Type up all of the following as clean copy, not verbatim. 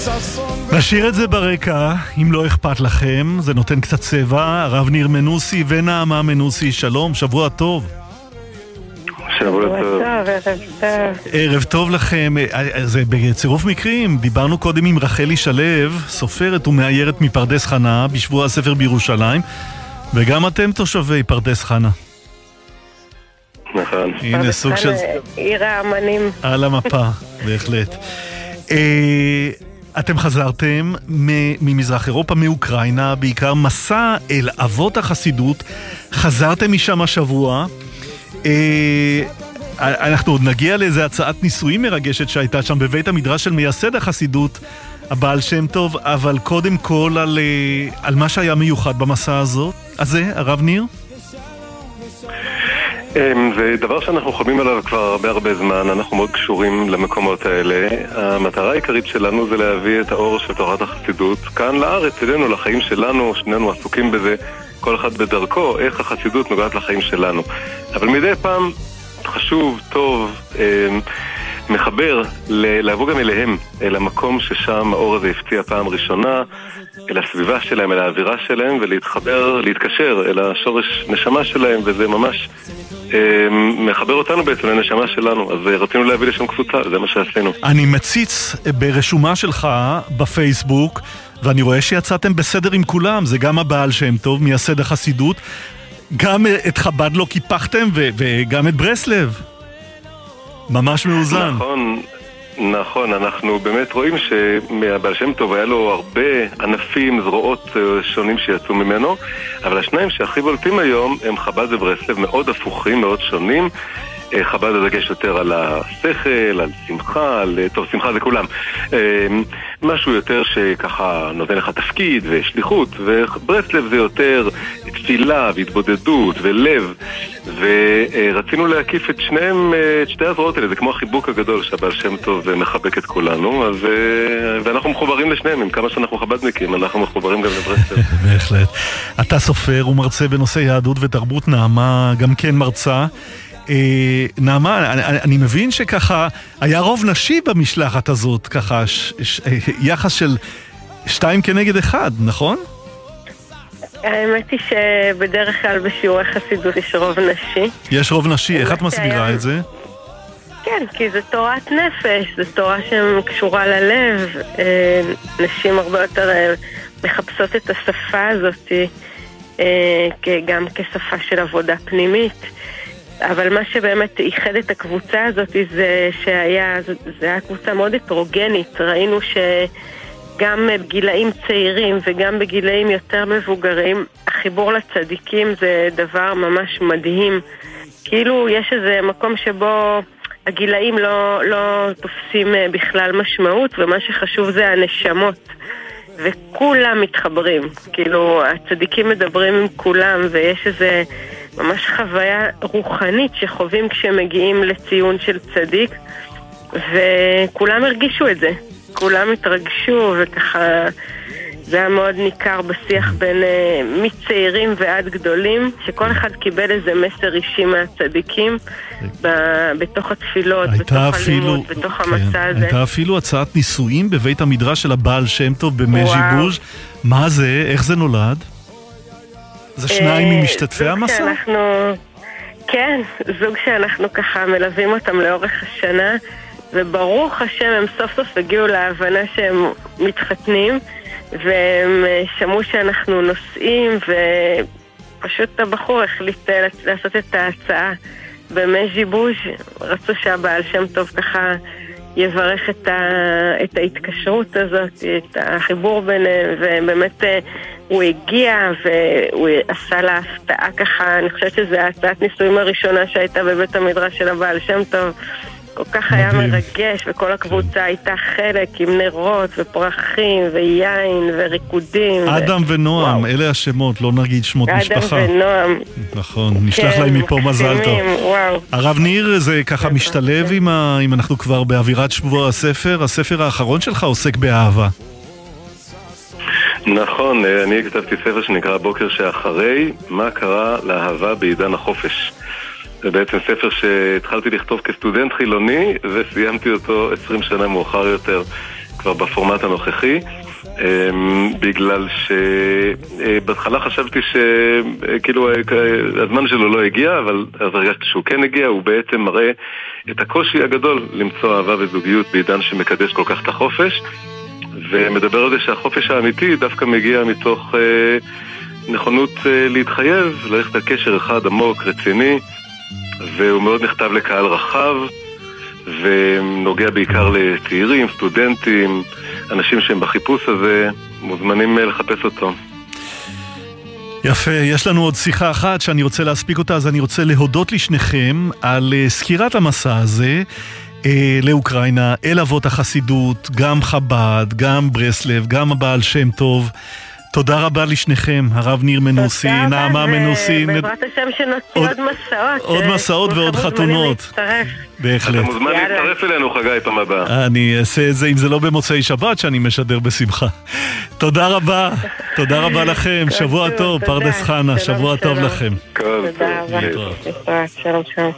נשאיר את זה ברקע, אם לא אכפת לכם, זה נותן קצת צבע. הרב ניר מנוסי ונעמה מנוסי, שלום, שבוע טוב. שבוע טוב. ערב טוב לכם. זה בצירוף מקרים, דיברנו קודם עם רחלי שלו, סופרת ומאיירת מפרדס חנה, בשבוע הספר בירושלים, וגם אתם תושבי פרדס חנה. נכון. הנה סוג של... עיר האמנים. על המפה, בהחלט. אתם חזרתם ממזרח אירופה, מאוקראינה, בעיקר מסע אל אבות החסידות. חזרתם משם השבוע. אנחנו עוד נגיע לאיזה הצעת נישואים מרגשת שהייתה שם בבית המדרש של מייסד החסידות, הבעל שם טוב, אבל קודם כל על מה שהיה מיוחד במסע הזה, הרב ניר? זה דבר שאנחנו חולמים עליו כבר הרבה זמן, אנחנו מאוד קשורים למקומות האלה. המטרה העיקרית שלנו זה להביא את האור של תורת החסידות כאן לארץ, אלינו, לחיים שלנו, שנינו עסוקים בזה, כל אחד בדרכו, איך החסידות נוגעת לחיים שלנו. אבל מדי פעם חשוב, טוב, מחבר לבוא גם אליהם, אל המקום ששם האור הזה הפציע פעם ראשונה, אל הסביבה שלהם, אל האווירה שלהם, ולהתחבר, להתקשר אל השורש נשמה שלהם, וזה ממש מחבר אותנו בעצם לנשמה שלנו. אז רצינו להביא לשם קבוצה, זה מה שעשינו. אני מציץ ברשומה שלך בפייסבוק, ואני רואה שיצאתם בסדר עם כולם. זה גם הבעל שם טוב, מייסד החסידות, גם את חב"ד לא קיפחתם, וגם את ברסלב. ממש מאוזן. נכון, אנחנו באמת רואים שמהבעל שם טוב היה לו הרבה ענפים, זרועות שונים שיצאו ממנו, אבל השניים שהכי בולטים היום הם חב"ד וברסלב, מאוד הפוכים, מאוד שונים. חב"ד הדגש יותר על השכל, על שמחה, טוב, שמחה זה כולם, משהו יותר שככה נותן לך תפקיד ושליחות, וברסלב זה יותר תפילה והתבודדות ולב, ורצינו להקיף את שניהם, את שתי הזרועות האלה. זה כמו החיבוק הגדול שהבעל שם טוב מחבק את כולנו, ואנחנו מחוברים לשניהם. עם כמה שאנחנו חב"דניקים, אנחנו מחוברים גם לברסלב. בהחלט. אתה סופר ומרצה בנושא יהדות ותרבות, נעמה גם כן מרצה. נעמה, אני מבין שככה היה רוב נשי במשלחת הזאת, ככה יחס של 2 כנגד 1, נכון? האמת היא שבדרך כלל בשיעורי חסידות יש רוב נשי. יש רוב נשי, איך את מסבירה את זה? כן, כי זה תורת נפש, זה תורה שקשורה ללב. נשים הרבה יותר מחפשות את השפה הזאת גם כשפה של עבודה פנימית. אבל מה שבאמת ייחד את הקבוצה הזאת זה היה קבוצה מאוד הטרוגנית. ראינו שגם בגילאים צעירים וגם בגילאים יותר מבוגרים, החיבור לצדיקים זה דבר ממש מדהים. כאילו יש איזה מקום שבו הגילאים לא תופסים בכלל משמעות, ומה שחשוב זה הנשמות. וכולם מתחברים, כאילו הצדיקים מדברים עם כולם, ויש איזה ממש חוויה רוחנית שחווים כשמגיעים לציון של צדיק, וכולם הרגישו את זה, כולם התרגשו, וככה זה היה מאוד ניכר בשיח בין מצעירים ועד גדולים, שכל אחד קיבל איזה מסר אישי מהצדיקים בתוך התפילות, בתוך הלימוד, בתוך המצע הזה. הייתה אפילו הצעת נישואים בבית המדרש של הבעל שם טוב במז'יבוז'. מה זה? איך זה נולד? זה שניים ממשתתפי המסע? כן, זוג שאנחנו ככה מלווים אותם לאורך השנה, וברוך השם הם סוף סוף הגיעו להבנה שהם מתחתנים, והם שמעו שאנחנו נוסעים, ופשוט הבחור החליט לעשות את ההצעה במז'יבוז'. רצו שהבעל שם טוב ככה יברך את ההתקשרות הזאת, את החיבור ביניהם, ובאמת הוא הגיע והוא עשה לה הפתעה ככה. אני חושבת שזו הצעת נישואים הראשונה שהייתה בבית המדרש של הבעל שם טוב. כל כך היה מרגש, וכל הקבוצה הייתה חלק עם נרות ופרחים ויין וריקודים. אדם ונועם, אלה השמות, לא נגיד שמות משפחה. אדם ונועם. נכון, נשלח להם מפה מזל טוב. הרב ניר, זה ככה משתלב אם אנחנו כבר באווירת שבוע הספר. הספר האחרון שלך עוסק באהבה. נכון, אני כתבתי ספר שנקרא בוקר שאחרי, מה קרה לאהבה בעידן החופש. זה בעצם ספר שהתחלתי לכתוב כסטודנט חילוני, וסיימתי אותו 20 שנה מאוחר יותר כבר בפורמט הנוכחי, בגלל שבהתחלה חשבתי שכאילו הזמן שלו לא הגיע, אבל אז הרגשתי שהוא כן הגיע. הוא בעצם מראה את הקושי הגדול למצוא אהבה וזוגיות בעידן שמקדש כל כך את החופש, ומדבר על זה שהחופש האמיתי דווקא מגיע מתוך נכונות להתחייב, ללכת על קשר אחד עמוק, רציני, והוא מאוד נכתב לקהל רחב, ונוגע בעיקר לצעירים, סטודנטים, אנשים שהם בחיפוש הזה, מוזמנים לחפש אותו. יפה, יש לנו עוד שיחה אחת שאני רוצה להספיק אותה, אז אני רוצה להודות לשניכם על סקירת המסע הזה לאוקראינה, אל אבות החסידות, גם חב"ד, גם ברסלב, גם הבעל שם טוב. תודה רבה לשניכם, הרב ניר מנוסי, נעמה מנוסי. בעזרת השם שנוציא עוד מסעות. עוד מסעות ועוד חתונות. בהחלט. אתה מוזמן להצטרף אלינו, חגי, פעם הבאה. אני אעשה את זה, אם זה לא במוצאי שבת, שאני משדר בשמחה. תודה רבה, תודה רבה לכם, שבוע טוב, פרדס חנה, שבוע טוב לכם. תודה רבה. שלום שלום.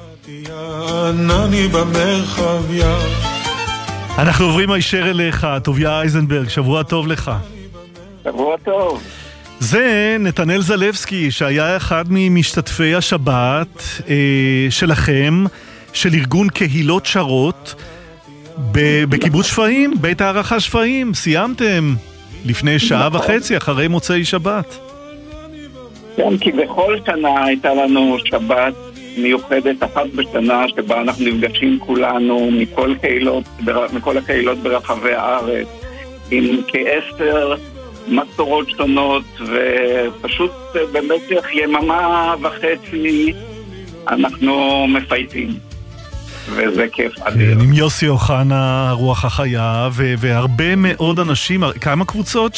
אנחנו עוברים הישר אליך, טוביה אייזנברג, שבוע טוב לך. שבוע טוב. זה נתנאל זלבסקי, שהיה אחד ממשתתפי השבת שלכם, של ארגון קהילות שרות, בקיבוץ שפיים, בית הערכה שפיים. סיימתם לפני שעה וחצי, אחרי מוצאי שבת. כן, כי בכל שנה הייתה לנו שבת מיוחדת אחת בשנה, שבה אנחנו נפגשים כולנו מכל הקהילות ברחבי הארץ, עם כ10 מסורות שונות, ופשוט במשך יממה וחצי אנחנו מפייטים, וזה כיף אדיר. עם יוסי אוחנה, רוח החיה, והרבה מאוד אנשים. כמה קבוצות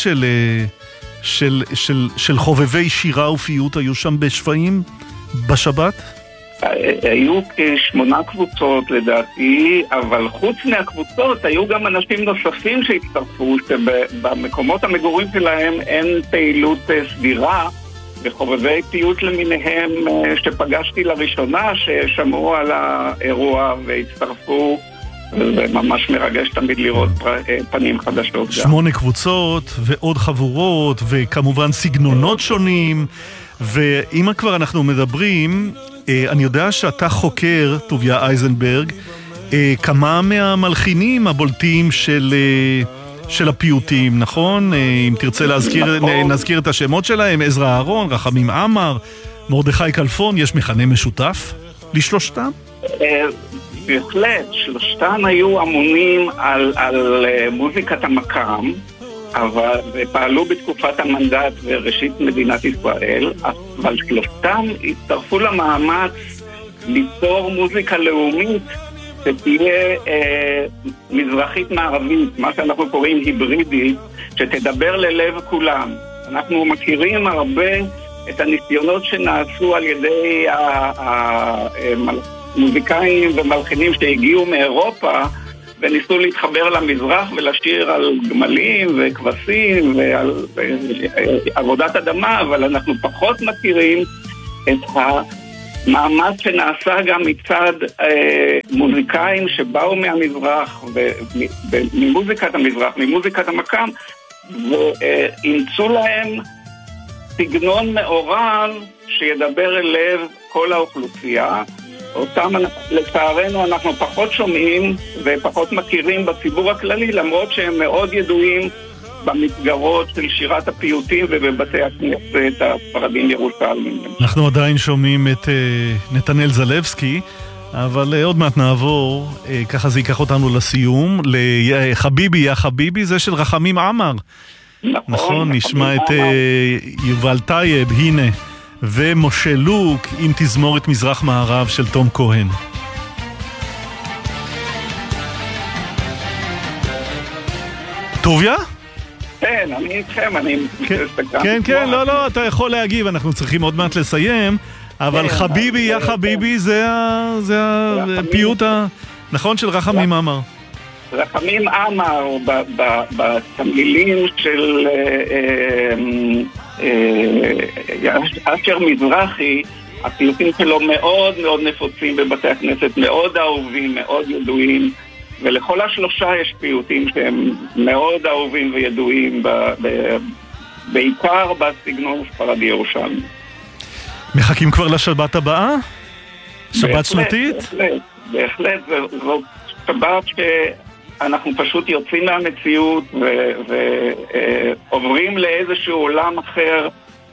של חובבי שירה ופיוט היו שם בשפיים בשבת? היו כ8 קבוצות לדעתי, אבל חוץ מהקבוצות היו גם אנשים נוספים שהצטרפו, שבמקומות המגורים שלהם אין פעילות סדירה, וחובבי פיוט למיניהם שפגשתי לראשונה, ששמעו על האירוע והצטרפו, וזה ממש מרגש תמיד לראות פנים חדשות. 8 קבוצות ועוד חבורות, וכמובן סגנונות שונים. ואם כבר אנחנו מדברים, אני יודע שאתה חוקר, טוביה אייזנברג, כמה מהמלחינים הבולטים של הפיוטים, נכון? אם תרצה נזכיר את השמות שלהם: עזרא אהרון, רחמים עמר, מרדכי כלפון. יש מכנה משותף לשלושתם? בהחלט, שלושתם היו אמונים על מוזיקת המקאם, ופעלו בתקופת המנדט וראשית מדינת ישראל, אבל שלושתם הצטרפו למאמץ ליצור מוזיקה לאומית שתהיה מזרחית מערבית, מה שאנחנו קוראים היברידית, שתדבר ללב כולם. אנחנו מכירים הרבה את הניסיונות שנעשו על ידי המוזיקאים ומלחינים שהגיעו מאירופה וניסו להתחבר למזרח ולשיר על גמלים וכבשים ועל עבודת אדמה, אבל אנחנו פחות מכירים את המאמץ שנעשה גם מצד מוזיקאים שבאו מהמזרח וממוזיקת המזרח, ממוזיקת המקאם, ואימצו להם סגנון מעורב שידבר אל לב כל האוכלוסייה. אותם לצערנו אנחנו פחות שומעים ופחות מכירים בציבור הכללי, למרות שהם מאוד ידועים במסגרות של שירת הפיוטים ובבתי הכנסת הספרדים ירושלמים. אנחנו עדיין שומעים את נתנאל זלבסקי, אבל עוד מעט נעבור, ככה זה ייקח אותנו לסיום, לחביבי יא חביבי, זה של רחמים עמר. נכון, נשמע את יובל טייב, הנה, ומשה לוק עם תזמורת מזרח מערב של תום כהן. טוביה? כן, אני איתכם, כן, לא, אתה יכול להגיב, אנחנו צריכים עוד מעט לסיים, אבל חביבי יא חביבי זה הפיוט נכון של רחמים עמר. רחמים עמר בתמלילים של אשר מזרחי, הפיוטים שלו מאוד מאוד נפוצים בבתי הכנסת, מאוד אהובים, מאוד ידועים, ולכל השלושה יש פיוטים שהם מאוד אהובים וידועים, בעיקר בסגנון הספרדי ירושלמי. מחכים כבר לשבת הבאה? שבת שנתית? בהחלט, זאת שבת שאנחנו פשוט יוצאים מהמציאות ועוברים לאיזשהו עולם אחר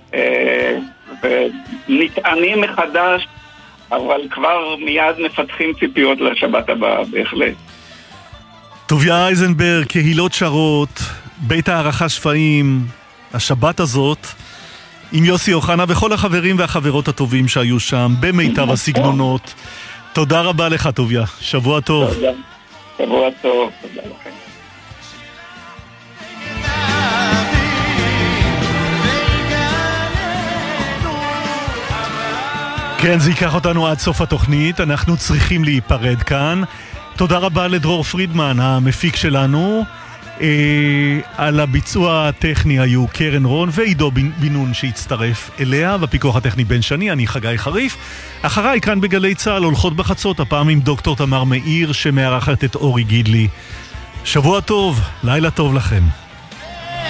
ונטענים מחדש, אבל כבר מיד מפתחים ציפיות לשבת הבאה, בהחלט. טוביה אייזנברג, קהילות שרות, בית הערכה שפעים, השבת הזאת, עם יוסי אוחנה וכל החברים והחברות הטובים שהיו שם, במיטב הסגנונות. תודה רבה לך, טוביה. שבוע טוב. תודה. שבוע טוב. תודה לכם. כן, זה ייקח אותנו עד סוף התוכנית. אנחנו צריכים להיפרד כאן. תודה רבה לדרור פרידמן, המפיק שלנו. על הביצוע הטכני היו קרן רון ועידו בינון שהצטרף אליה, בפיקוח הטכני בן שני, אני חגי חריף. אחריי כאן בגלי צהל הולכות בחצות, הפעם עם דוקטור תמר מאיר שמארחת את אורי גידלי. שבוע טוב, לילה טוב לכם.